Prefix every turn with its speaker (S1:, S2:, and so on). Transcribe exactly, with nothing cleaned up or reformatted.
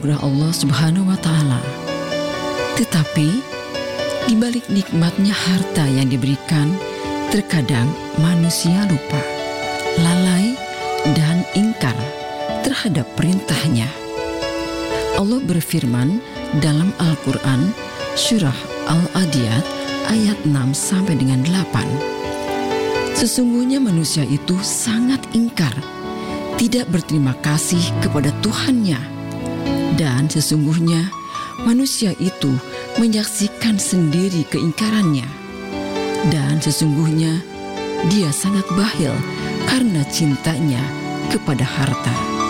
S1: anugerah Allah Subhanahu wa Ta'ala. Tetapi di balik nikmatnya harta yang diberikan, terkadang manusia lupa, lalai, dan ingkar terhadap perintahnya. Allah berfirman dalam Al-Quran surah Al-Adiyat ayat enam sampai dengan delapan. Sesungguhnya manusia itu sangat ingkar, tidak berterima kasih kepada Tuhannya, dan sesungguhnya manusia itu menyaksikan sendiri keingkarannya, dan sesungguhnya dia sangat bakhil karena cintanya kepada harta.